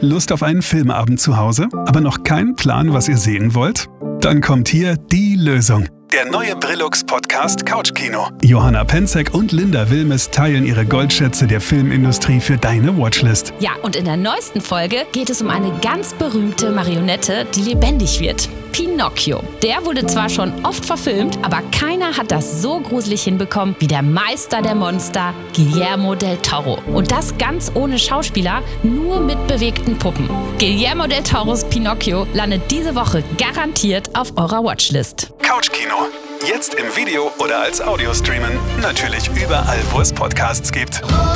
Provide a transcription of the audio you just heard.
Lust auf einen Filmabend zu Hause, aber noch keinen Plan, was ihr sehen wollt? Dann kommt hier die Lösung. Der neue Brillux-Podcast Couchkino. Johanna Penzek und Linda Wilmes teilen ihre Goldschätze der Filmindustrie für deine Watchlist. Ja, und in der neuesten Folge geht es um eine ganz berühmte Marionette, die lebendig wird. Pinocchio. Der wurde zwar schon oft verfilmt, aber keiner hat das so gruselig hinbekommen wie der Meister der Monster, Guillermo del Toro. Und das ganz ohne Schauspieler, nur mit bewegten Puppen. Guillermo del Toros Pinocchio landet diese Woche garantiert auf eurer Watchlist. Couchkino. Jetzt im Video oder als Audio streamen. Natürlich überall, wo es Podcasts gibt.